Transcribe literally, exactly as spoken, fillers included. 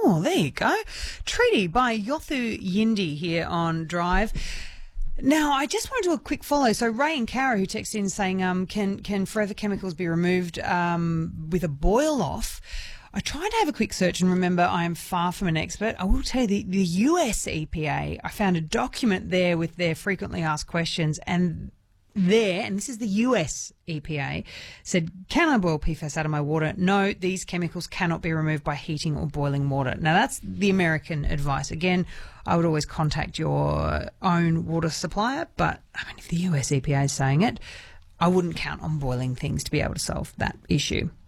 Oh, there you go. Treaty by Yothu Yindi here on Drive. Now, I just want to do a quick follow. So Ray and Cara, who texted in saying, um, can can forever chemicals be removed um, with a boil off? I tried to have a quick search, and remember, I am far from an expert. I will tell you, the, the U S E P A, I found a document there with their frequently asked questions, and there, and this is the U S E P A, said, can I boil P FAS out of my water? No, these chemicals cannot be removed by heating or boiling water. Now, that's the American advice. Again, I would always contact your own water supplier, but I mean, if the U S E P A is saying it, I wouldn't count on boiling things to be able to solve that issue.